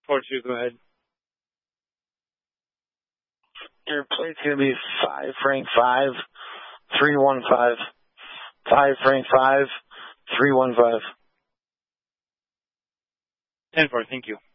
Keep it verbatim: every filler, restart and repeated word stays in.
four two, go ahead. Your plate's going to be five, Frank five, three one five. five, Frank five, three one five. ten four, thank you.